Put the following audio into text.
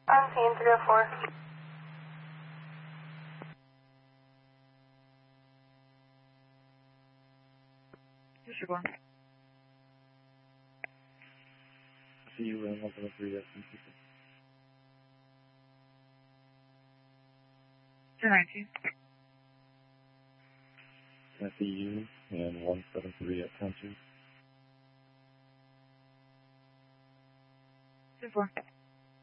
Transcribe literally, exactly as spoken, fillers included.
I'm seeing three oh four. This is one. See you in one seven three at ten two. two nineteen. I see you in one seven three at ten two. two four.